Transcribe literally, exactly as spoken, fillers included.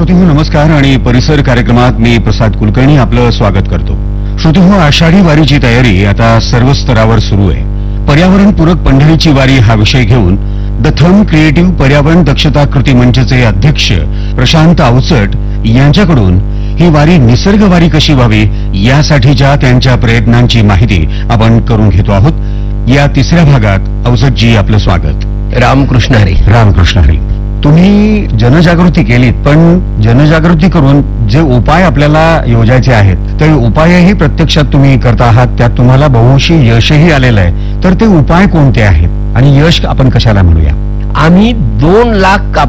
श्रोतेहो नमस्कार आणि परिसर कार्यक्रमात मी प्रसाद कुलकर्णी आपलं स्वागत करतो. श्रोतेहो, आषाढी वारीची तयारी आता सर्व स्तरावर सुरू आहे. पर्यावरणपूरक पंढरीची वारी हा विषय घेऊन द थम क्रिएटिव्ह पर्यावरण दक्षता कृती मंचचे अध्यक्ष प्रशांत अवचट यांच्याकडून ही वारी निसर्ग वारी कशी व्हावी यासाठीच्या त्यांच्या प्रयत्नांची माहिती आपण करून घेतो आहोत. या तिसऱ्या भागात अवचटजी आपलं स्वागत. रामकृष्ण हरी. रामकृष्ण हरी. तुम्ही जनजागृती केलीत, पण जनजागृती करून जे उपाय आपल्याला योजायचे आहेत ते उपायही प्रत्यक्षात तुम्ही करता आहात. त्यात तुम्हाला बहुशी यशही आलेलं आहे. तर ते उपाय कोणते आहेत आणि यश आपण कशाला म्हणूया? आम्ही दोन लाख